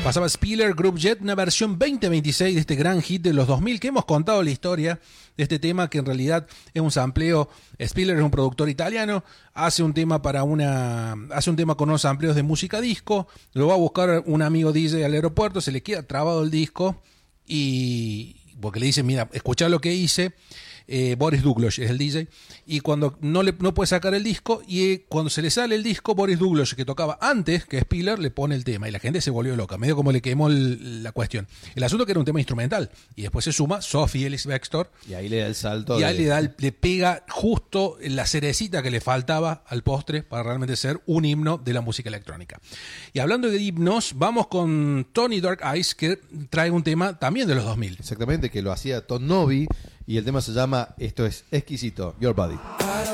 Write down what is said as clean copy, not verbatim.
Pasaba Spiller Group Jet, una versión 2026 de este gran hit de los 2000 que hemos contado la historia de este tema, que en realidad es un sampleo. Spiller es un productor italiano, hace un tema con unos sampleos de música disco, lo va a buscar un amigo DJ al aeropuerto, se le queda trabado el disco y porque le dice, mira, escuchá lo que hice. Boris Douglas es el DJ, y cuando no puede sacar el disco, y cuando se le sale el disco, Boris Douglas, que tocaba antes que Spiller, le pone el tema y la gente se volvió loca, medio como le quemó la cuestión. El asunto que era un tema instrumental, y después se suma Sophie Ellis-Bextor, y ahí le da el salto, y ahí le pega justo la cerecita que le faltaba al postre para realmente ser un himno de la música electrónica. Y hablando de himnos, vamos con Tony Dark Eyes, que trae un tema también de los 2000. Exactamente, que lo hacía Tom Novi, y el tema se llama, esto es exquisito, Your Body.